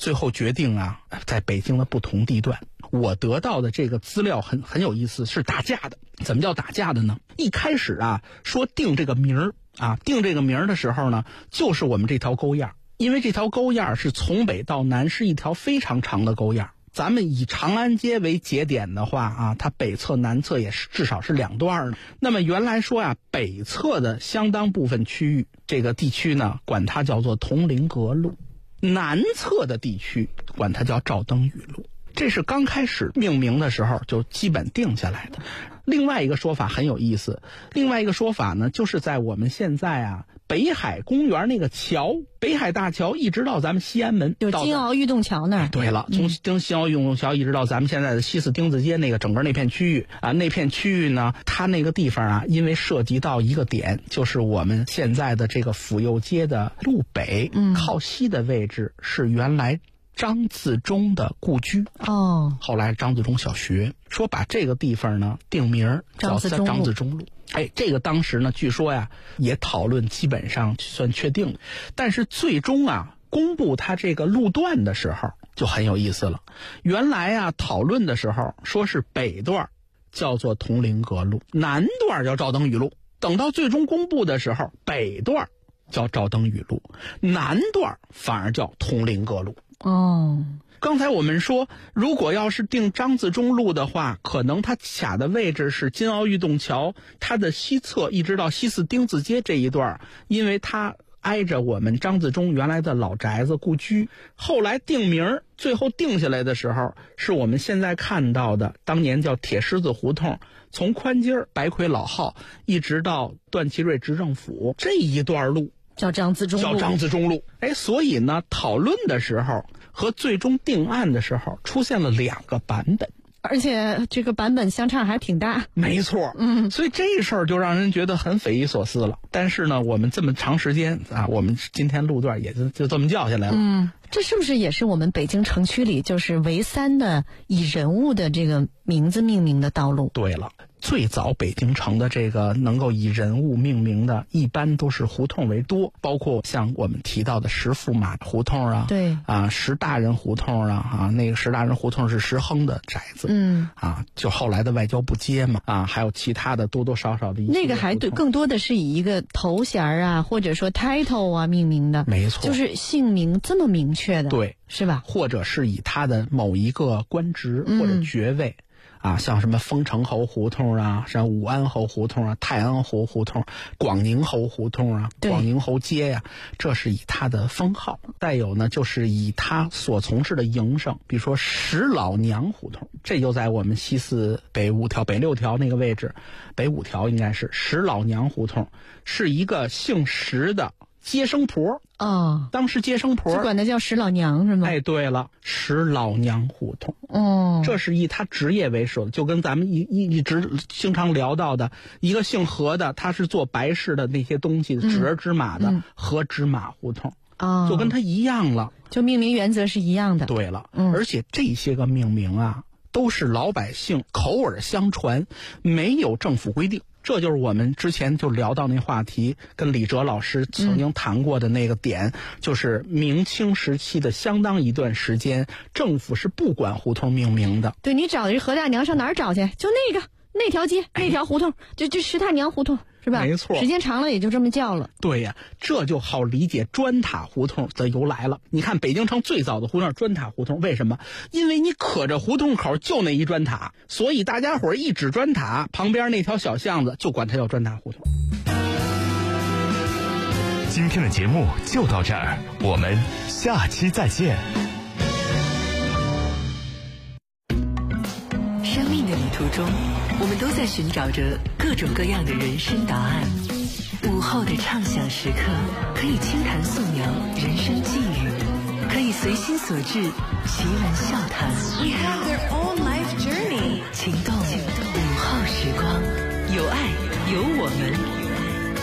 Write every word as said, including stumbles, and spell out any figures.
最后决定啊，在北京的不同地段。我得到的这个资料很很有意思，是打架的。怎么叫打架的呢？一开始啊，说定这个名儿啊，定这个名儿的时候呢，就是我们这条沟沿，因为这条沟沿是从北到南是一条非常长的沟沿。咱们以长安街为节点的话啊，它北侧南侧也是至少是两段呢。那么原来说啊，北侧的相当部分区域，这个地区呢，管它叫做铜陵阁路；南侧的地区管它叫赵登禹路。这是刚开始命名的时候就基本定下来的。另外一个说法很有意思，另外一个说法呢，就是在我们现在啊北海公园那个桥，北海大桥一直到咱们西安门， 有金鳌玉洞桥那儿。 对了，从金鳌玉洞桥一直到咱们现在的西四丁字街那个整个那片区域啊，那片区域呢，它那个地方啊，因为涉及到一个点，就是我们现在的这个府右街的路北、嗯、靠西的位置是原来张自忠的故居哦， 后来张自忠小学，说把这个地方呢定名叫张自忠路。哎，这个当时呢，据说呀也讨论基本上算确定了，但是最终啊公布他这个路段的时候就很有意思了。原来啊讨论的时候说是北段叫做铜陵阁路，南段叫赵登禹路。等到最终公布的时候，北段叫赵登禹路，南段反而叫铜陵阁路。 哦， 刚才我们说，如果要是定张自忠路的话，可能它卡的位置是金鳌玉洞桥，它的西侧一直到西四丁字街这一段，因为它挨着我们张自忠原来的老宅子故居。后来定名最后定下来的时候，是我们现在看到的当年叫铁狮子胡同，从宽街白魁老号一直到段祺瑞执政府这一段路叫张自忠路， 叫张自忠路。哎，所以呢，讨论的时候和最终定案的时候出现了两个版本， 而且这个版本相差还挺大。 没错，嗯，所以这事儿就让人觉得很匪夷所思了。但是呢，我们这么长时间啊，我们今天路段也就就这么叫下来了。 嗯，这是不是也是我们北京城区里就是唯三的以人物的这个名字命名的道路？ 对了。最早北京城的这个能够以人物命名的，一般都是胡同为多，包括像我们提到的石驸马胡同啊， 对啊，石大人胡同啊，啊，那个石大人胡同是石亨的宅子， 嗯， 啊，就后来的外交部街嘛，啊，还有其他的多多少少的一些那个还对，更多的是以一个头衔啊，或者说 title 啊命名的， 没错， 就是姓名这么明确的， 对， 是吧？ 或者是以他的某一个官职或者爵位。嗯啊，像什么丰城侯胡同啊，像武安侯胡同啊，泰安侯胡同、广宁侯胡同啊，广宁侯街呀、啊，这是以他的封号。再有呢，就是以他所从事的营生，比如说石老娘胡同，这就在我们西四北五条、北六条那个位置，北五条应该是石老娘胡同，是一个姓石的接生婆。 哦， 当时接生婆就管他叫石老娘是吗？ 哎，对了，石老娘胡同。 哦， 这是以他职业为首的，就跟咱们一一一直经常聊到的一个姓何的，他是做白事的那些东西，纸儿纸马的、嗯、何纸马胡同。 哦， 就跟他一样了， 就命名原则是一样的。 对了， 嗯， 而且这些个命名啊，都是老百姓口耳相传，没有政府规定。这就是我们之前就聊到那话题，跟李哲老师曾经谈过的那个点、嗯、就是明清时期的相当一段时间，政府是不管胡同命名的。 对，你找的是何大娘上哪儿找去？就那个那条街、哎、那条胡同，就就石大娘胡同，是吧？ 没错， 时间长了也就这么叫了。 对呀，这就好理解砖塔胡同的由来了。你看北京城最早的胡同砖塔胡同，为什么？因为你可着胡同口就那一砖塔，所以大家伙一指砖塔旁边那条小巷子就管它叫砖塔胡同。 今天的节目就到这儿，我们下期再见。 生命的旅途中，我们都在寻找着各种各样的人生答案。午后的畅想时刻，可以轻谈素描人生际遇，可以随心所至奇闻笑谈。 We have their own life journey。 情动，午后时光，有爱，有我们。